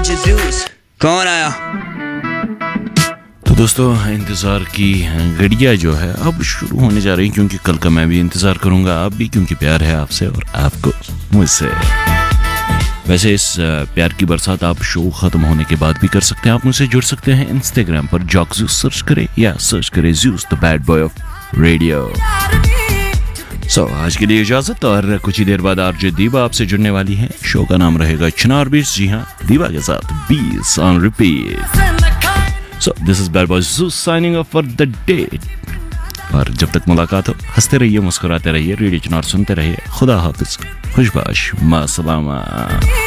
कौन आया? तो दोस्तों इंतज़ार की घड़ियाँ जो है अब शुरू होने जा रही, क्योंकि कल का मैं भी इंतज़ार करूंगा, आप भी, क्योंकि प्यार है आपसे और आपको मुझसे। वैसे इस प्यार की बरसात आप शो खत्म होने के बाद भी कर सकते हैं। आप मुझसे जुड़ सकते हैं इंस्टाग्राम पर, जॉकजूस सर्च करें या सर्च करें juice the bad boy of radio. आज के लिए इजाजत, और कुछ ही देर बाद आरजे दीवा आपसे जुड़ने वाली है। शो का नाम रहेगा चिनार बीट्स। जी हाँ, दीवा के साथ beats on repeat. This is bad boy juice signing off for the day. और जब तक मुलाकात हो, हंसते रहिए, मुस्कुराते रहिए, रेडियो चिनार सुनते रहिए। खुदा हाफिज, खुशबाश, मा सलामा।